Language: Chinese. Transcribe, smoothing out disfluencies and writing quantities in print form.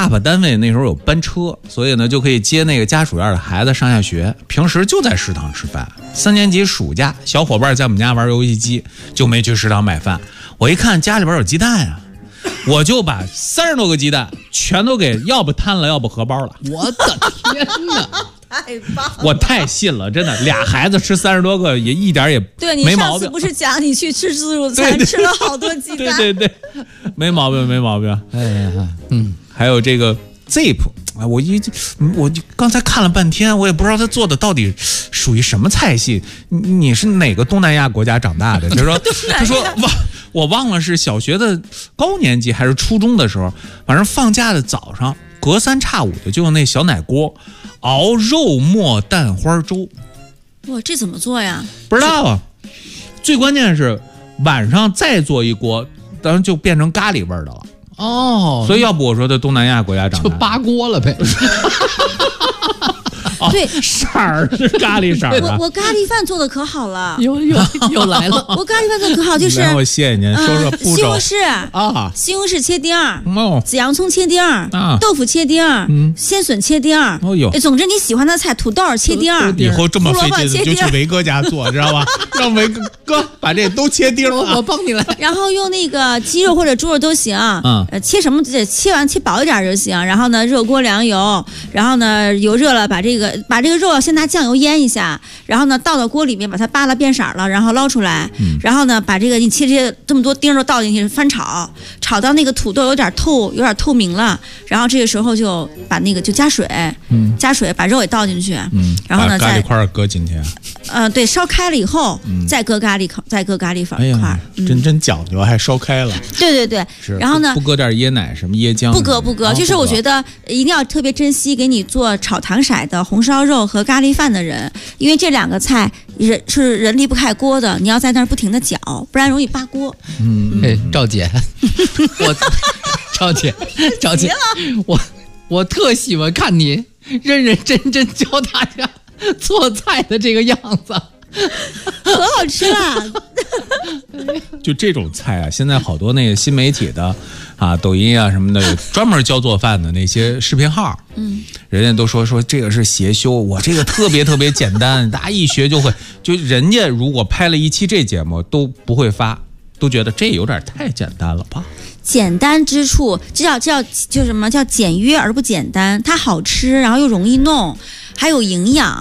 爸爸单位那时候有班车，所以呢就可以接那个家属院的孩子上下学，平时就在食堂吃饭。3年级暑假，小伙伴在我们家玩游戏机，就没去食堂买饭。我一看家里边有鸡蛋啊，我就把30多个鸡蛋全都给要不摊了，要不荷包了。 我的天哪！ 太棒了！ 我太信了，真的，俩孩子吃30多个也一点也对你没毛病。 上次不是讲你去吃自助餐对吃了好多鸡蛋？ 对，没毛病，没毛病。 哎呀， 还有这个 Zip， 我刚才看了半天，我也不知道他做的到底属于什么菜系。你是哪个东南亚国家长大的？就是说，他说我忘了是小学的高年级还是初中的时候，反正放假的早上隔3差5的就用那小奶锅熬肉末蛋花粥。 哇，这怎么做呀？ 不知道啊。最关键是晚上再做一锅，当然就变成咖喱味儿的了。 哦， 所以要不我说的东南亚国家长大就扒锅了呗。 对， 色儿是咖喱色儿的。 我咖喱饭做的可好了， 又来了。 我咖喱饭做的可好，就是来我谢谢您，说说步骤。 西红柿切丁儿，紫洋葱切丁儿，豆腐切丁儿，鲜笋切丁儿。 哦呦， 总之你喜欢的菜，土豆切丁儿。 以后这么费劲就去维哥家做，知道吧？让维哥把这都切丁了， 我帮你来。 然后用那个鸡肉或者猪肉都行，切什么切完切薄一点就行。然后呢，热锅凉油，然后呢油热了，把这个肉先拿酱油腌一下，然后呢倒到锅里面，把它扒拉变色了，然后捞出来，然后呢把这个你切这么多丁肉倒进去翻炒，炒到那个土豆有点透明了，然后这个时候就把那个就加水，加水把肉也倒进去，然后呢把咖喱块搁进去。 对，烧开了以后再搁咖喱粉块。 真讲究，还烧开了。 对，然后呢不搁点椰奶什么椰浆？ 不搁，就是我觉得一定要特别珍惜给你做炒糖色的红烧肉和咖喱饭的人，因为这2个菜是人离不开锅的，你要在那儿不停的搅，不然容易扒锅。 赵姐，赵姐，我特喜欢看你认认真真教大家做菜的这个样子。 可好吃了。 就这种菜啊，现在好多那个新媒体的抖音啊什么的，有专门教做饭的那些视频号，人家都说这个是邪修，我这个特别特别简单，大家一学就会。就人家如果拍了一期这节目都不会发，都觉得这有点太简单了吧。 简单之处，就什么叫简约而不简单，它好吃，然后又容易弄，还有营养。